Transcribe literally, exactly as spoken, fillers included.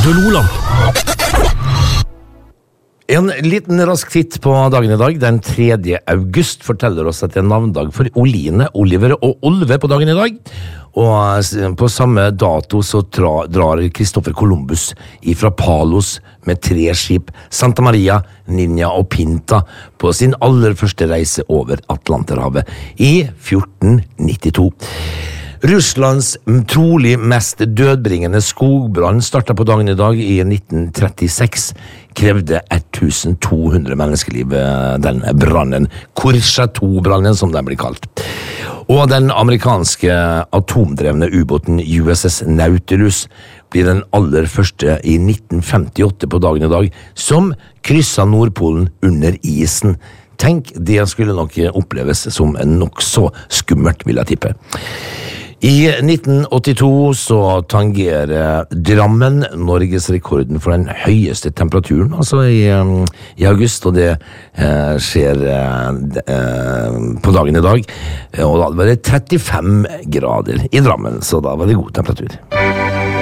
Radio Loland. En liten rask titt på dagen i dag. Den tredje august forteller oss at det er navndag for Oline, Oliver og Olve på dagen i dag. Og på samme dato så dra, drar Christopher Columbus ifra Palos med tre skip, Santa Maria, Ninja og Pinta, på sin aller første reise over Atlanterhavet i fjorten nittito. Russlands trolig mest dødbringende skogbrann startet på dagen i dag i nitten trettiseks. Krevde to hundre menneskeliv den brannen. Kurchatou-brannen som den blir kalt. Og den amerikanske atomdrevne ubåten U S S Nautilus blir den aller første i nitten femtiåtte på dagen i dag, som krysset Nordpolen under isen. Tenk, det skulle nok oppleves som nok så skummelt, vil jeg tippe. I nitten åttito så tangerer Drammen Norges rekorden for den høyeste temperaturen, altså i, i august, og det eh, skjer eh, på dagen i dag, og da var det trettifem grader i Drammen, så da var det god temperatur.